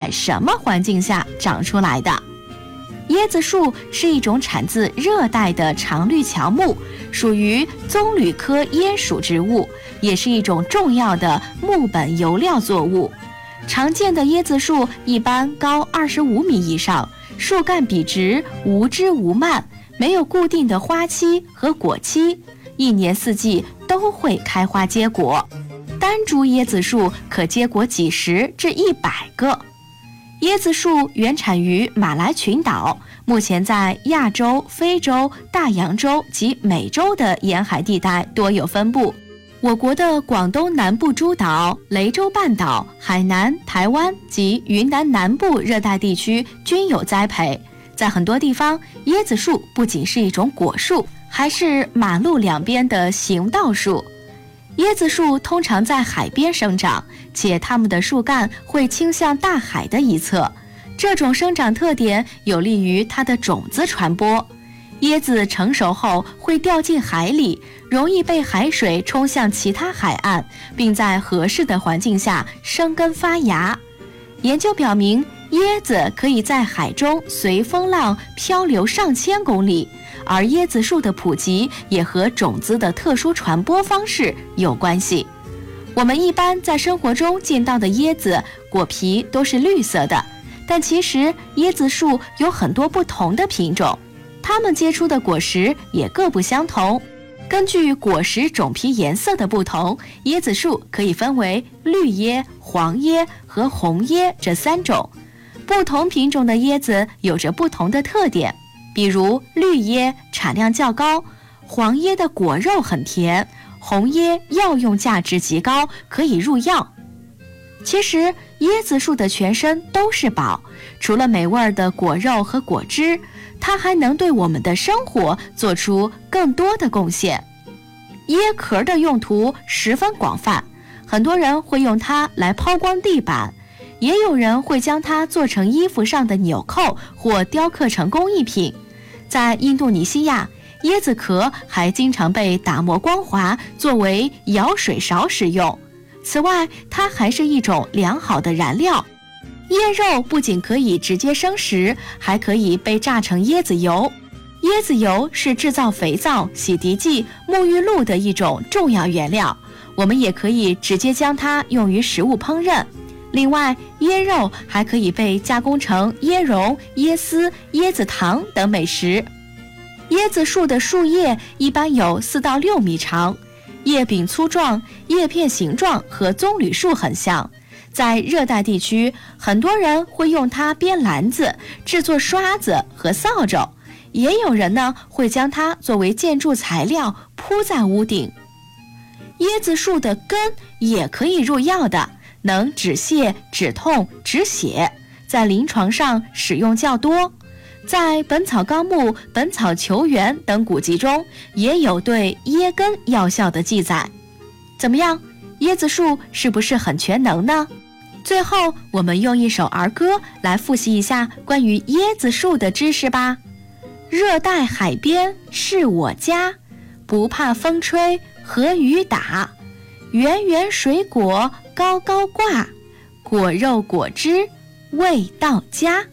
在什么环境下长出来的。椰子树是一种产自热带的常绿乔木，属于棕榈科椰属植物，也是一种重要的木本油料作物。常见的椰子树一般高25米以上，树干笔直，无枝无蔓，没有固定的花期和果期，一年四季都会开花结果。单株椰子树可结果几十至100个。椰子树原产于马来群岛，目前在亚洲、非洲、大洋洲及美洲的沿海地带多有分布。我国的广东南部诸岛、雷州半岛、海南、台湾及云南南部热带地区均有栽培。在很多地方，椰子树不仅是一种果树，还是马路两边的行道树。椰子树通常在海边生长，且它们的树干会倾向大海的一侧，这种生长特点有利于它的种子传播。椰子成熟后会掉进海里，容易被海水冲向其他海岸，并在合适的环境下生根发芽。研究表明，椰子可以在海中随风浪漂流上千公里，而椰子树的普及也和种子的特殊传播方式有关系。我们一般在生活中见到的椰子果皮都是绿色的，但其实椰子树有很多不同的品种，它们结出的果实也各不相同。根据果实种皮颜色的不同，椰子树可以分为绿椰、黄椰和红椰这3种。不同品种的椰子有着不同的特点，比如绿椰产量较高，黄椰的果肉很甜，红椰药用价值极高，可以入药。其实椰子树的全身都是宝，除了美味的果肉和果汁，它还能对我们的生活做出更多的贡献。椰壳的用途十分广泛，很多人会用它来抛光地板，也有人会将它做成衣服上的纽扣或雕刻成工艺品。在印度尼西亚，椰子壳还经常被打磨光滑，作为舀水勺使用。此外，它还是一种良好的燃料。椰肉不仅可以直接生食，还可以被榨成椰子油。椰子油是制造肥皂、洗涤剂、沐浴露的一种重要原料，我们也可以直接将它用于食物烹饪。另外，椰肉还可以被加工成椰蓉、椰丝、椰子糖等美食。椰子树的树叶一般有4到6米长，叶柄粗壮，叶片形状和棕榈树很像。在热带地区，很多人会用它编篮子、制作刷子和扫帚，也有人呢会将它作为建筑材料铺在屋顶。椰子树的根也可以入药的，能止泻、止痛、止血，在临床上使用较多。在《本草纲目》《本草球原》等古籍中也有对椰根药效的记载。怎么样，椰子树是不是很全能呢？最后，我们用一首儿歌来复习一下关于椰子树的知识吧。热带海边是我家，不怕风吹和雨打，圆圆水果高高挂，果肉果汁味道佳。